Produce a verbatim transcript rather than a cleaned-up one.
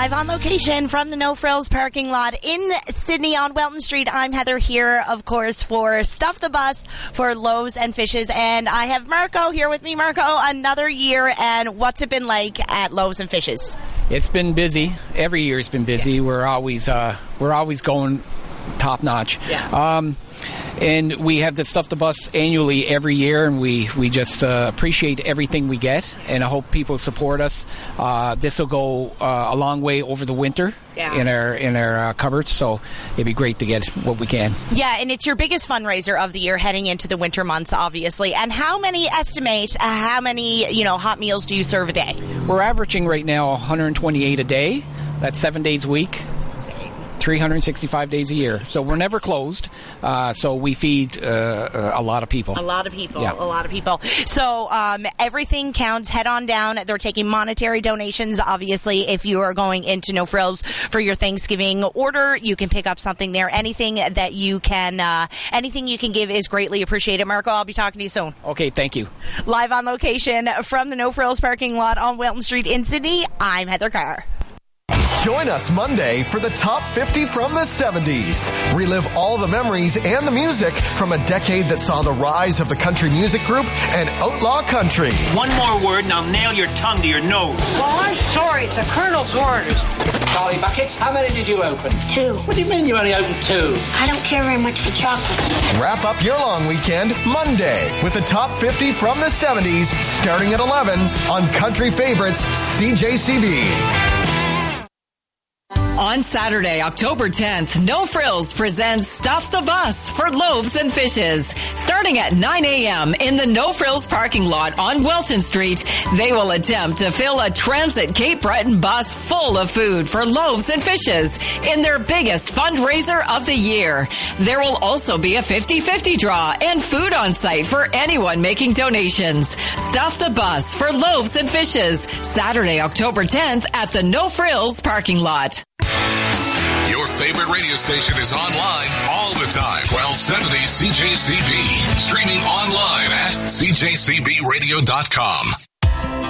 Live on location from the No Frills parking lot in Sydney on Welton Street. I'm Heather here, of course, for Stuff the Bus for Loaves and Fishes. And I have Marco here with me. Marco, another year, and what's it been like at Loaves and Fishes? It's been busy. Every year it's been busy. Yeah. We're always uh, we're always going top notch. Yeah. Um, and we have the Stuff the Bus annually every year, and we, we just uh, appreciate everything we get, and I hope people support us. Uh, this will go uh, a long way over the winter yeah. in our in our uh, cupboards, so it'd be great to get what we can. Yeah, and it's your biggest fundraiser of the year heading into the winter months, obviously. And how many estimate, uh, how many, you know, hot meals do you serve a day? We're averaging right now one hundred twenty-eight a day. That's seven days a week. three hundred sixty-five days a year. So we're never closed. Uh, so we feed uh, a lot of people. A lot of people. Yeah. A lot of people. So um, everything counts. Head on down. They're taking monetary donations. Obviously, if you are going into No Frills for your Thanksgiving order, you can pick up something there. Anything that you can, uh, anything you can give is greatly appreciated. Marco, I'll be talking to you soon. Okay, thank you. Live on location from the No Frills parking lot on Welton Street in Sydney, I'm Heather Carr. Join us Monday for the Top fifty from the seventies. Relive all the memories and the music from a decade that saw the rise of the country music group and outlaw country. One more word and I'll nail your tongue to your nose. Well, I'm sorry. It's the Colonel's orders. Charlie Buckets, how many did you open? Two. What do you mean you only opened two? I don't care very much for chocolate. Wrap up your long weekend Monday with the Top fifty from the seventies starting at eleven on Country Favorites C J C B. On Saturday, October tenth, No Frills presents Stuff the Bus for Loaves and Fishes. Starting at nine a.m. in the No Frills parking lot on Welton Street, they will attempt to fill a Transit Cape Breton bus full of food for Loaves and Fishes in their biggest fundraiser of the year. There will also be a fifty-fifty draw and food on site for anyone making donations. Stuff the Bus for Loaves and Fishes, Saturday, October tenth at the No Frills parking lot. Your favorite radio station is online all the time. twelve seventy C J C B. Streaming online at c j c b radio dot com.